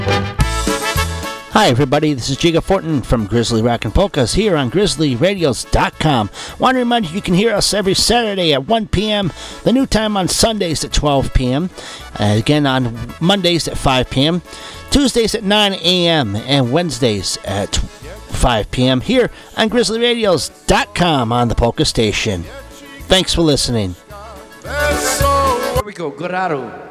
Hi everybody, this is Jiga Fortin from Grizzly Rockin' Polkas here on GrizzlyRadios.com. Want to remind you can hear us every Saturday at 1 p.m., the new time on Sundays at 12 p.m., again on Mondays at 5 p.m., Tuesdays at 9 a.m., and Wednesdays at 5 p.m. here on GrizzlyRadios.com on the Polka Station. Thanks for listening. Here we go, Goraro.